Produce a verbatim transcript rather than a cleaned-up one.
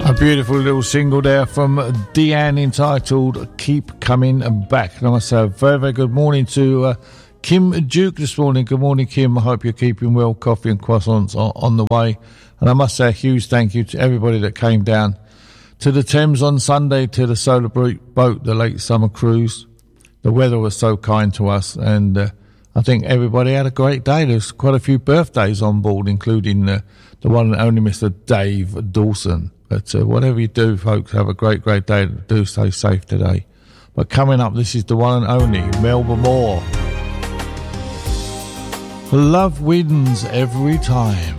A beautiful little single there from Deanne entitled Keep Coming Back. And I must say a very, very good morning to uh, Kim Duke this morning. Good morning, Kim. I hope you're keeping well. Coffee and croissants on, on the way. And I must say a huge thank you to everybody that came down to the Thames on Sunday to the Solar Boat, the late summer cruise. The weather was so kind to us, and uh, I think everybody had a great day. There's quite a few birthdays on board, including uh, the one and only Mister Dave Dawson. But uh, whatever you do, folks, have a great, great day. Do stay safe today. But coming up, this is the one and only Melba Moore. Love wins every time.